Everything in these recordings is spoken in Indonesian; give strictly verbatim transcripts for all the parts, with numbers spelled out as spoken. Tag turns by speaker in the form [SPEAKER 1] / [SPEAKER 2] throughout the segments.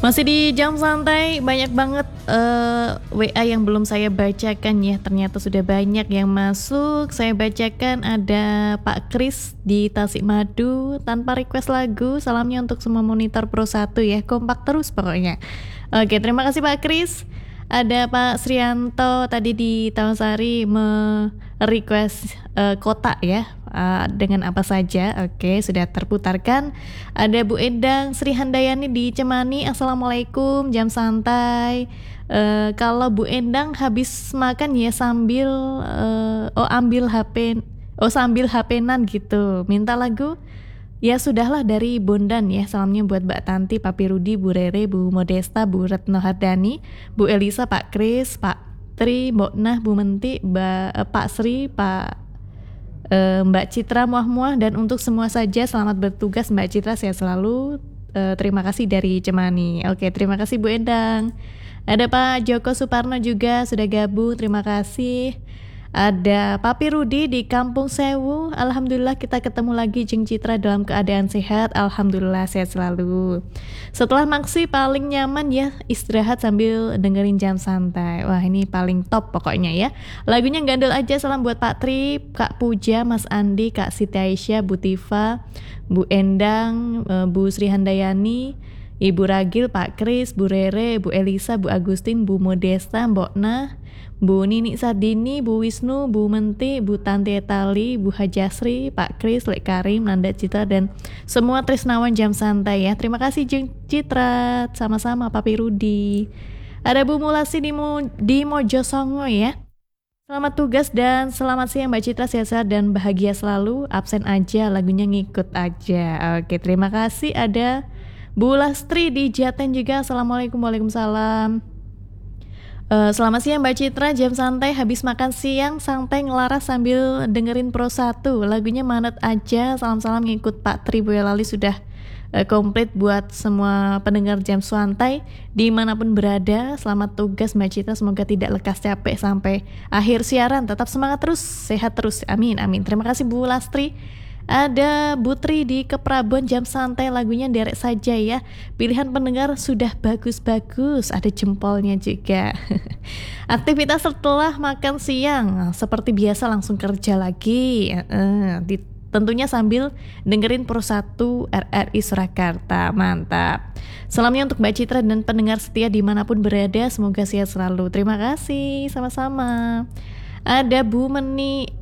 [SPEAKER 1] Masih di jam santai, banyak banget uh, W A yang belum saya bacakan ya. Ternyata sudah banyak yang masuk. Saya bacakan ada Pak Kris di Tasikmadu tanpa request lagu. Salamnya untuk semua monitor Pro satu ya. Kompak terus pokoknya. Oke, terima kasih Pak Kris. Ada Pak Srianto tadi di Tawasari me-request uh, kotak ya. Uh, dengan apa saja. Oke, sudah terputarkan. Ada Bu Endang Sri Handayani di Cemani. Assalamualaikum, jam santai. Uh, kalau Bu Endang habis makan ya sambil uh, oh ambil H P oh sambil H P-nan gitu. Minta lagu? Ya sudahlah dari Bondan ya. Salamnya buat Mbak Tanti, Papi Rudi, Bu Rere, Bu Modesta, Bu Retno Hardani, Bu Elisa, Pak Kris, Pak Tri, Mbok Nah, Bu Menti, Mbak, uh, Pak Sri, Pak Uh, Mbak Citra muah-muah, dan untuk semua saja selamat bertugas Mbak Citra, saya selalu uh, terima kasih dari Cemani. Oke, terima kasih Bu Endang. Ada Pak Joko Suparno juga sudah gabung, terima kasih. Ada Papi Rudi di Kampung Sewu. Alhamdulillah kita ketemu lagi Jeng Citra dalam keadaan sehat. Alhamdulillah sehat selalu. Setelah maksi paling nyaman ya istirahat sambil dengerin jam santai. Wah ini paling top pokoknya ya. Lagunya gandul aja. Salam buat Pak Tri, Kak Puja, Mas Andi, Kak Siti Aisyah, Bu Tifa, Bu Endang, Bu Sri Handayani, Ibu Ragil, Pak Kris, Bu Rere, Bu Elisa, Bu Agustin, Bu Modesta, Mbok Nah, Bu Nini Sardini, Bu Wisnu, Bu Menti, Bu Tanti Etali, Bu Hajasri, Pak Kris, Lek Karim, Nanda Citra, dan semua Trisnawan jam santai ya. Terima kasih Jeng Citra, sama-sama Papi Rudi. Ada Bu Mulasi di, Mo, di Mojosongo ya. Selamat tugas dan selamat siang Mbak Citra, sehat-sehat dan bahagia selalu. Absen aja, lagunya ngikut aja. Oke, terima kasih. Ada Bu Lastri di Jaten juga. Assalamualaikum, waalaikumsalam. Uh, selamat siang Mbak Citra, jam santai habis makan siang santai ngelaras sambil dengerin Pro satu. Lagunya Manet aja. Salam-salam ngikut Pak Tri Boyolali sudah uh, komplit buat semua pendengar jam santai dimanapun berada. Selamat tugas Mbak Citra, semoga tidak lekas capek sampai akhir siaran. Tetap semangat terus, sehat terus, amin amin. Terima kasih Bu Lastri. Ada Butri di Keprabon jam santai, lagunya derek saja ya. Pilihan pendengar sudah bagus-bagus, ada jempolnya juga. Aktivitas setelah makan siang seperti biasa langsung kerja lagi. uh, di, Tentunya sambil dengerin Pro satu R R I Surakarta. Mantap. Salamnya untuk Mbak Citra dan pendengar setia dimanapun berada, semoga sehat selalu. Terima kasih, sama-sama. Ada Bu Meni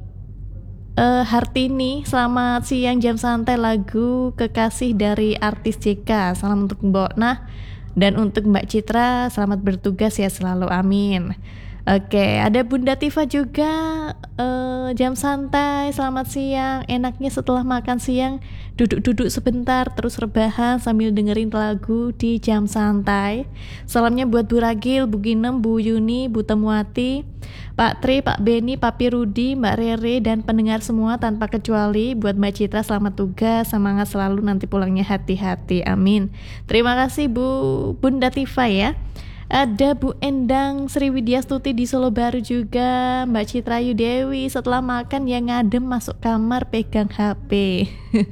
[SPEAKER 1] Uh, Hartini, selamat siang jam santai, lagu Kekasih dari artis J K. Salam untuk Mbok Nah dan untuk Mbak Citra, selamat bertugas ya selalu, amin. Oke, ada Bunda Tifa juga uh, jam santai, selamat siang. Enaknya setelah makan siang duduk-duduk sebentar terus rebahan sambil dengerin lagu di jam santai. Salamnya buat Bu Ragil, Bu Ginem, Bu Yuni, Bu Temuati, Pak Tri, Pak Beni, Papi Rudi, Mbak Rere, dan pendengar semua tanpa kecuali. Buat Mbak Citra selamat tugas, semangat selalu, nanti pulangnya hati-hati, amin. Terima kasih Bu Bunda Tifa ya. Ada Bu Endang Sri Widyastuti di Solo Baru juga. Mbak Citra Ayu Dewi setelah makan ya ngadem masuk kamar pegang H P.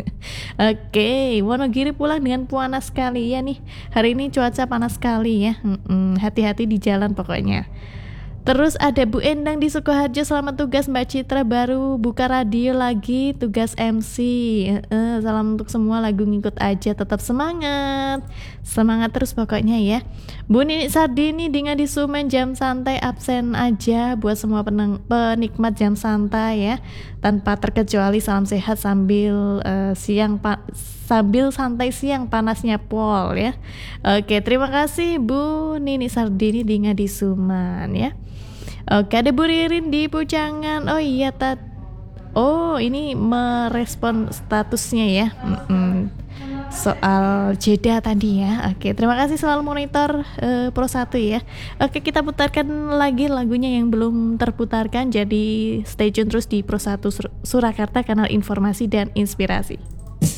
[SPEAKER 1] Oke, Wonogiri pulang dengan panas sekali ya nih. Hari ini cuaca panas sekali ya. Mm-mm, hati-hati di jalan pokoknya. Terus ada Bu Endang di Sukoharjo, selamat tugas Mbak Citra, baru buka radio lagi, tugas M C. uh, Salam untuk semua, lagu ngikut aja, tetap semangat. Semangat terus pokoknya ya. Bu Nini Sardini di Ngadisumen jam santai, absen aja buat semua peneng- penikmat jam santai ya. Tanpa terkecuali salam sehat sambil uh, siang pa- sambil santai siang panasnya pol ya. Oke, terima kasih Bu Nini Sardini di Ngadisumen ya. Oke, ada Bu Ririn di Pucangan. Oh iya, tat. Oh, ini merespon statusnya ya. Mm-mm. Soal jeda tadi ya. Oke, terima kasih selalu monitor uh, Pro satu ya. Oke, kita putarkan lagi lagunya yang belum terputarkan. Jadi stay tune terus di Pro satu Sur- Surakarta, kanal informasi dan inspirasi.